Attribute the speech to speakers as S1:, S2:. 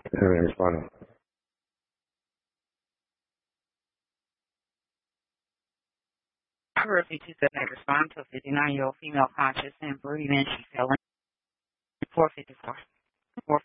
S1: Responding.
S2: I heard 5278 respond to a 59-year-old female conscious and breathing. She fell in 454.